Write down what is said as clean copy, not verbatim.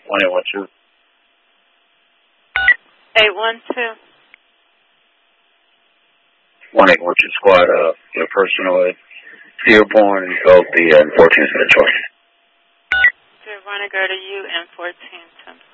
1812. 812. 1812 squad, your personal Dearborn, Ethiopia, and 14th Detroit. So we're going to go to you and 14th.